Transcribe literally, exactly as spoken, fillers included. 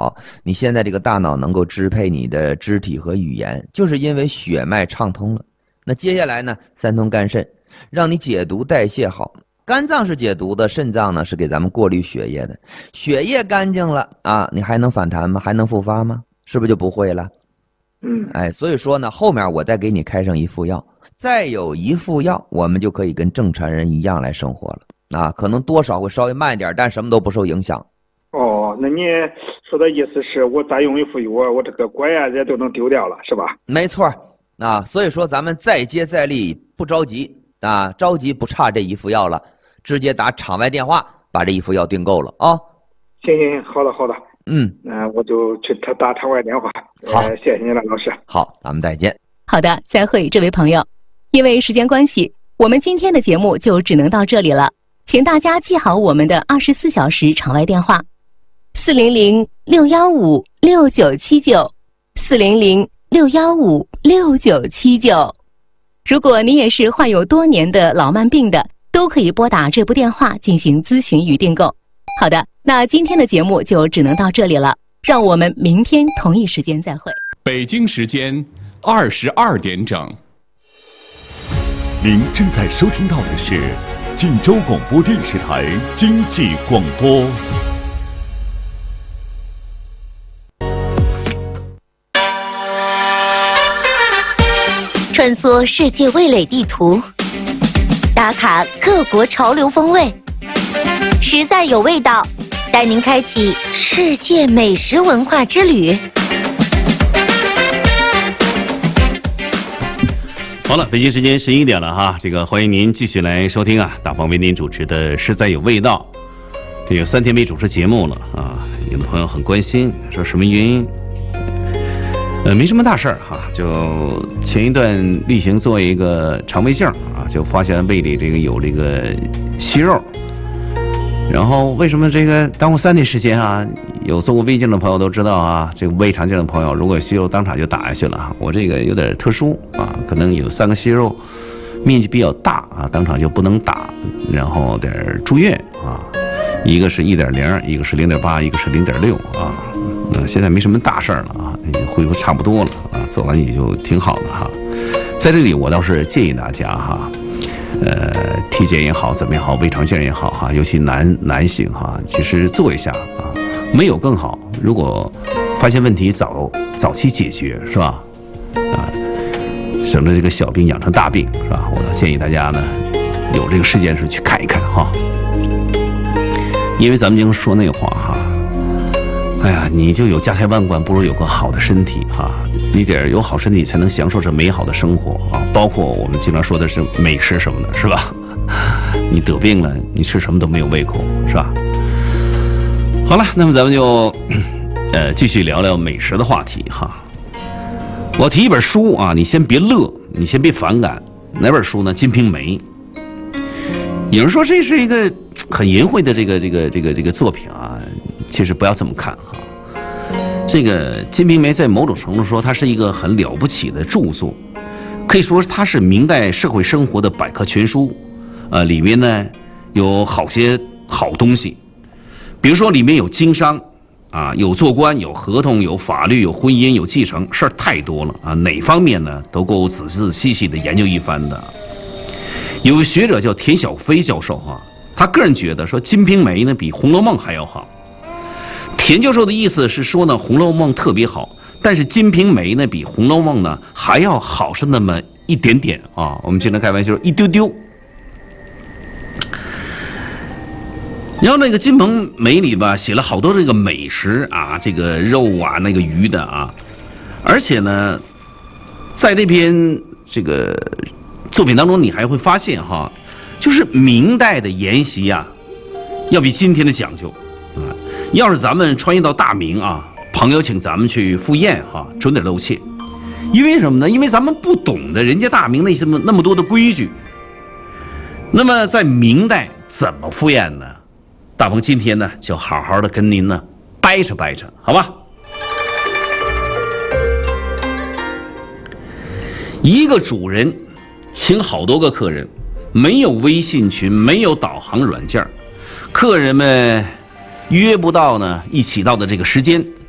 好，你现在这个大脑能够支配你的肢体和语言，就是因为血脉畅通了。那接下来呢，三通肝肾，让你解毒代谢好。肝脏是解毒的，肾脏呢是给咱们过滤血液的。血液干净了啊，你还能反弹吗？还能复发吗？是不是就不会了？ 嗯， 哎，所以说呢，后面我再给你开上一副药，再有一副药，我们就可以跟正常人一样来生活了啊，可能多少会稍微慢一点，但什么都不受影响。 哦，那你说的意思是我再用一副药，我这个拐呀这都能丢掉了，是吧？ 没错啊，所以说咱们再接再厉，不着急啊，着急不差这一副药了，直接打场外电话把这一副药订购了啊。 行行行，好的好的。 嗯， 那、呃、我就去他打场外电话。 好、 呃，谢谢你了，老师。 好，咱们再见。 好的，再会，这位朋友。因为时间关系，我们今天的节目就只能到这里了，请大家记好我们的二十四小时场外电话：四零零六幺五六九七九，四零零六幺五六九七九。如果你也是患有多年的老慢病的，都可以拨打这部电话进行咨询与订购。好的，那今天的节目就只能到这里了，让我们明天同一时间再会。 北京时间二十二点整。 您正在收听到的是晋州广播电视台经济广播。 穿梭世界味蕾地图，打卡各国潮流风味，实在有味道，带您开启世界美食文化之旅。 好了，北京时间十一点了哈，这个欢迎您继续来收听啊，大鹏为您主持的《实在有味道》。这有三天没主持节目了啊，有的朋友很关心，说什么原因？呃，没什么大事儿哈，就前一段例行做一个肠胃镜啊，就发现胃里这个有这个息肉。然后为什么这个耽误三天时间啊？有做过胃镜的朋友都知道啊，这个胃肠镜的朋友，如果息肉当场就打下去了，我这个有点特殊啊，可能有三个息肉，面积比较大啊，当场就不能打，然后得住院啊。一个是一点零，一个是零点八，一个是零点六啊。那现在没什么大事儿了啊，恢复差不多了啊，做完也就挺好的哈。在这里我倒是建议大家哈。呃，体检也好，怎么也好，胃肠镜也好哈，尤其男男性哈，其实做一下啊，没有更好。如果发现问题早早期解决是吧？啊，省得这个小病养成大病是吧？我倒建议大家呢，有这个时间是去看一看哈。因为咱们经常说那话哈，哎呀，你就有家财万贯，不如有个好的身体哈。你得有好身体，才能享受这美好的生活啊！包括我们经常说的是美食什么的，是吧？你得病了，你吃什么都没有胃口，是吧？好了，那么咱们就呃继续聊聊美食的话题哈。我提一本书啊，你先别乐，你先别反感。哪本书呢？《金瓶梅》。有人说这是一个很淫秽的这个这个这个这个作品啊，其实不要这么看哈。这个《金瓶梅》在某种程度说，它是一个很了不起的著作，可以说它是明代社会生活的百科全书。呃，里面呢有好些好东西，比如说里面有经商啊，有做官，有合同，有法律，有婚姻，有继承，事儿太多了啊。哪方面呢都够仔仔细细的研究一番的。有个学者叫田小飞教授啊，他个人觉得说《金瓶梅》呢比《红楼梦》还要好。田教授的意思是说呢，《红楼梦》特别好，但是《金瓶梅》呢比《红楼梦》呢还要好上那么一点点啊。我们经常开玩笑，一丢丢。然后那个《金瓶梅》里吧写了好多这个美食啊，这个肉啊，那个鱼的啊，而且呢，在这篇这个作品当中，你还会发现哈，就是明代的筵席啊，要比今天的讲究啊。要是咱们穿越到大明啊，朋友请咱们去赴宴哈，准得露怯，因为什么呢？因为咱们不懂得人家大明那些那么多的规矩。那么在明代怎么赴宴呢？大鹏今天呢，就好好的跟您呢掰扯掰扯，好吧？一个主人请好多个客人，没有微信群，没有导航软件，客人们约不到呢一起到的这个时间，